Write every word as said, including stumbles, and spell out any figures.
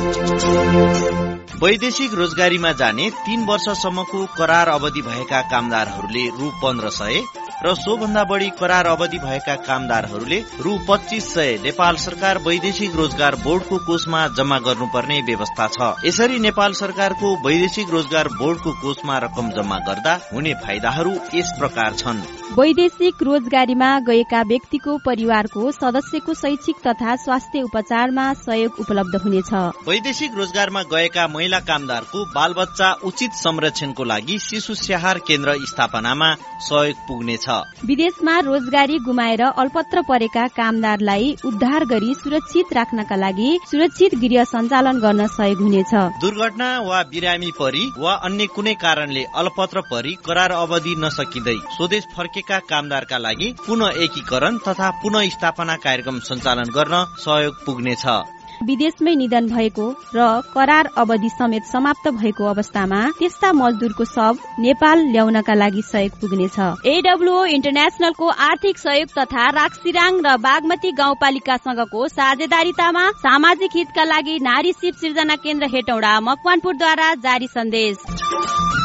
वैदेशिक रोजगारीमा जाने तीन वर्षसम्मको करार अवधि भएका कामदारहरूले रु पन्ध्र सय र सोभन्दा बढ़ी करार अवधि भएका कामदारहरूले रु पच्चीस सय नेपाल सरकार वैदेशिक रोजगार बोर्डको कोषमा जम्मा गर्नुपर्ने व्यवस्था छ। यसरी नेपाल सरकारको वैदेशिक रोजगार बोर्डको कोषमा रकम जम्मा गर्दा हुने फाइदाहरू यस प्रकार छन्। वैदेशिक रोजगारीमा गएका व्यक्तिको परिवारको सदस्यको शैक्षिक तथा स्वास्थ्य उपचारमा सहयोग उपलब्ध हुनेछ। वैदेशिक रोजगारमा गएका महिला कामदारको बालबच्चा उचित संरक्षणको लागि शिशु स्याहार केन्द्र स्थापनामा सहयोग पुग्नेछ। विदेशमा रोजगारी गुमाएर अल्पत्र परेका कामदारलाई उद्धार गरी सुरक्षित राख्नका लागि सुरक्षित गृह सञ्चालन गर्न सहयोग हुनेछ। दुर्घटना वा बिरामी परी वा अन्य कुनै कारणले अल्पत्र परी करार अवधि नसकिँदै स्वदेश फर्केका कामदारका लागि पुनः एकीकरण तथा पुनः स्थापना कार्यक्रम सञ्चालन गर्न सहयोग पुग्नेछ। विदेशमै निधन भएको र करार अवधि समेत समाप्त भएको अवस्थामा त्यस्ता मजदुरको शव नेपाल ल्याउनका लागि सहयोग पुग्नेछ। एडब्ल्यूओ इन्टरनेशनलको आर्थिक सहयोग तथा राक्सिराङ र बागमती गाउँपालिकासँगको साझेदारीतामा सामाजिक हितका लागि नारी शिव सिर्जना केन्द्र हेटौडा मकवानपुरद्वारा जारी सन्देश।